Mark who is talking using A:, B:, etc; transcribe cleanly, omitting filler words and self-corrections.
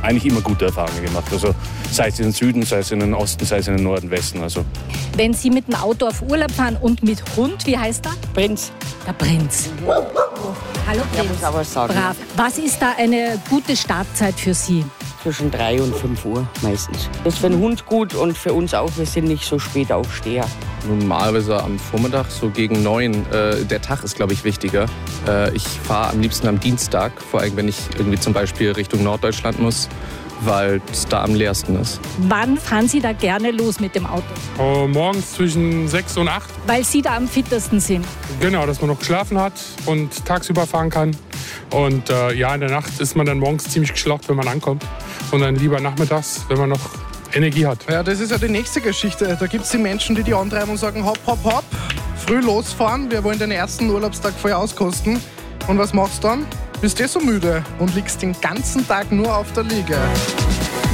A: eigentlich immer gute Erfahrungen gemacht. Also sei es in den Süden, sei es in den Osten, sei es in den Norden, Westen. Also.
B: Wenn Sie mit dem Auto auf Urlaub fahren und mit Hund, wie heißt der?
C: Prinz.
B: Der Prinz. Hallo Prinz.
C: Ja, muss aber sagen.
B: Brav. Was ist da eine gute Startzeit für Sie?
C: Zwischen 3 und 5 Uhr meistens. Das ist für den Hund gut und für uns auch. Wir sind nicht so spät Aufsteher.
D: Normalerweise am Vormittag, so gegen 9. Der Tag ist, glaube ich, wichtiger. Ich fahre am liebsten am Dienstag, vor allem wenn ich irgendwie zum Beispiel Richtung Norddeutschland muss, weil es da am leersten ist.
B: Wann fahren Sie da gerne los mit dem Auto?
E: Morgens zwischen 6 und 8.
B: Weil Sie da am fittesten sind.
E: Genau, dass man noch geschlafen hat und tagsüber fahren kann. Und in der Nacht ist man dann morgens ziemlich geschlaucht, wenn man ankommt. Und dann lieber nachmittags, wenn man noch Energie hat.
F: Ja, das ist ja die nächste Geschichte. Da gibt es die Menschen, die antreiben und sagen, hopp, hopp, hopp, früh losfahren, wir wollen den ersten Urlaubstag voll auskosten. Und was machst du dann? Bist so müde und liegst den ganzen Tag nur auf der Liege.